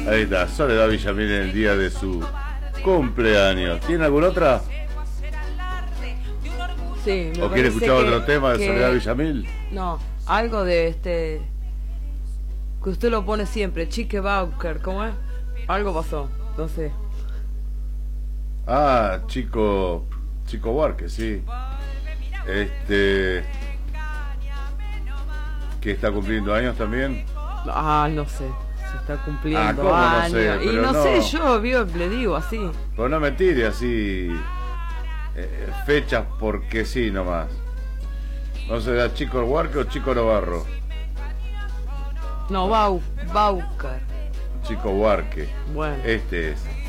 Ahí está, Soledad Villamil en el día de su cumpleaños. ¿Tiene alguna otra? Sí, me ¿O quiere parece escuchar otro tema de Soledad Villamil? No, algo de que usted lo pone siempre, Chique Bauker, ¿cómo es? Algo pasó, no sé. Ah, Chico Buarque, sí. Que está cumpliendo años también. Ah, no sé, se está cumpliendo ¿cómo no años. sé? Y Pero no no. sé, yo le digo así. Pero no me tire así fechas porque sí nomás. ¿No será Chico Buarque o Chico Navarro? No, Bauker. Chico Buarque. Bueno. Este es.